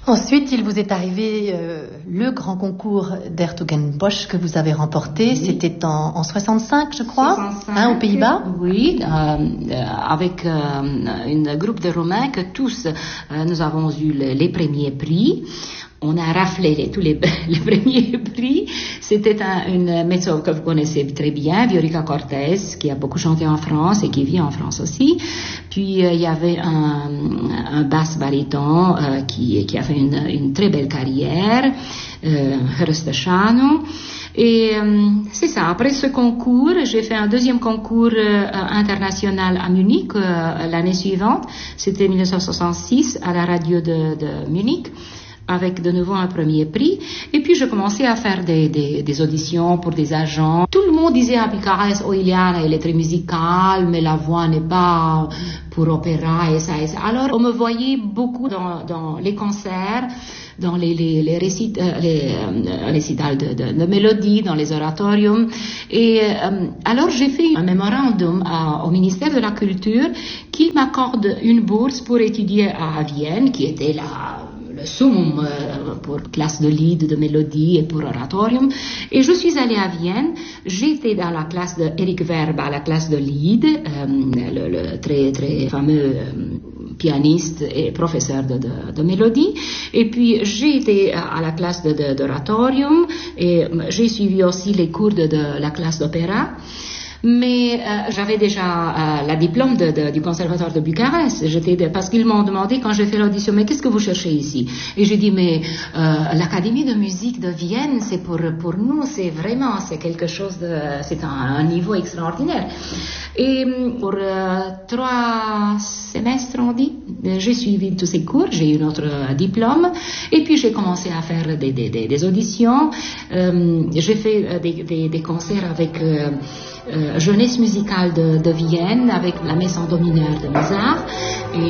Ensuite, il vous est arrivé le grand concours d'Hertogenbosch que vous avez remporté. Oui. C'était en 65, je crois, 65, aux Pays-Bas. Oui, avec un groupe de Romains que tous nous avons eu les premiers prix. On a raflé tous les premiers prix. C'était une mezzo que vous connaissez très bien, Viorica Cortés, qui a beaucoup chanté en France et qui vit en France aussi. Puis il y avait un basse baryton qui a fait une très belle carrière, Röstechano. Et c'est ça. Après ce concours, j'ai fait un deuxième concours international à Munich l'année suivante. C'était 1966 à la radio de Munich, avec de nouveau un premier prix. Et puis je commençais à faire des auditions pour des agents. Tout le monde disait à Bucarest, oh Iliana, elle est très musicale, mais la voix n'est pas pour opéra et ça et ça. Alors on me voyait beaucoup dans les concerts, dans les récitals de mélodie, dans les oratoriums. Et alors j'ai fait un mémorandum au ministère de la Culture qui m'accorde une bourse pour étudier à Vienne, qui était le summum pour classe de lied, de mélodie et pour oratorium. Et je suis allée à Vienne. J'étais dans la classe de Eric Verba, la classe de lied, le très très fameux pianiste et professeur de mélodie. Et puis j'ai été à la classe d'oratorium et j'ai suivi aussi les cours de la classe d'opéra. Mais j'avais déjà la diplôme du conservatoire de Bucarest. Parce qu'ils m'ont demandé quand j'ai fait l'audition, mais qu'est-ce que vous cherchez ici? Et j'ai dit, mais l'Académie de musique de Vienne, c'est pour nous, c'est quelque chose c'est un niveau extraordinaire. Et pour 3 semestres, on dit, j'ai suivi tous ces cours, j'ai eu notre diplôme, et puis j'ai commencé à faire des auditions. J'ai fait des concerts avec Jeunesse musicale de Vienne, avec la messe en do mineur de Mozart.